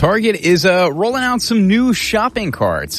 Target is rolling out some new shopping carts.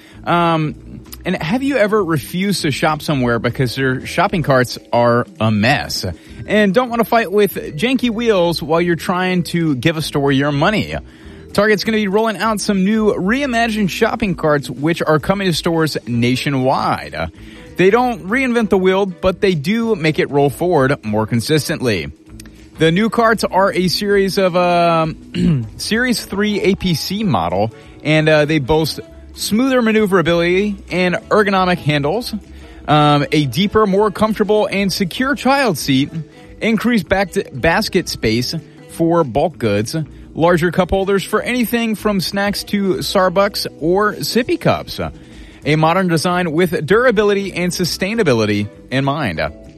And have you ever refused to shop somewhere because their shopping carts are a mess and don't want to fight with janky wheels while you're trying to give a store your money? Target's going to be rolling out some new reimagined shopping carts, which are coming to stores nationwide. They don't reinvent the wheel, but they do make it roll forward more consistently. The new carts are a series of Series 3 APC model, and they boast smoother maneuverability and ergonomic handles, a deeper, more comfortable and secure child seat, increased basket space for bulk goods, larger cup holders for anything from snacks to Starbucks or sippy cups, a modern design with durability and sustainability in mind.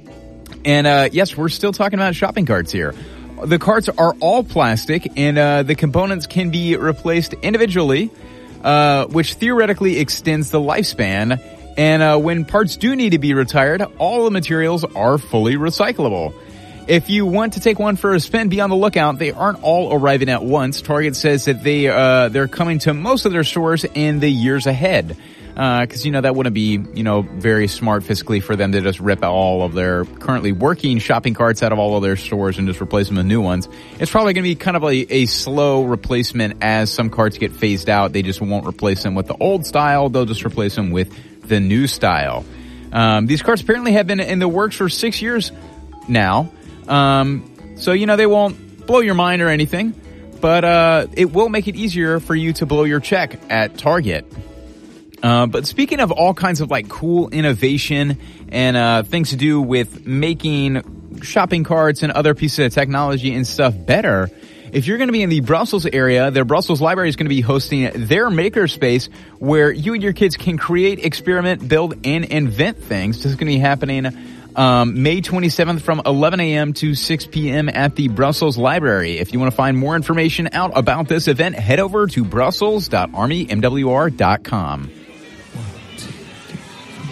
And yes, we're still talking about shopping carts here. The carts are all plastic, and the components can be replaced individually, which theoretically extends the lifespan. And when parts do need to be retired, all the materials are fully recyclable. If you want to take one for a spin, be on the lookout. They aren't all arriving at once. Target says that they're coming to most of their stores in the years ahead. Cause, that wouldn't be, very smart fiscally for them to just rip all of their currently working shopping carts out of all of their stores and just replace them with new ones. It's probably going to be kind of a slow replacement as some carts get phased out. They just won't replace them with the old style. They'll just replace them with the new style. These carts apparently have been in the works for 6 years now. So, they won't blow your mind or anything, but, it will make it easier for you to blow your check at Target. But speaking of all kinds of cool innovation and things to do with making shopping carts and other pieces of technology and stuff better, if you're going to be in the Brussels area, the Brussels Library is going to be hosting their makerspace where you and your kids can create, experiment, build, and invent things. This is going to be happening May 27th from 11 a.m. to 6 p.m. at the Brussels Library. If you want to find more information out about this event, head over to brussels.armymwr.com.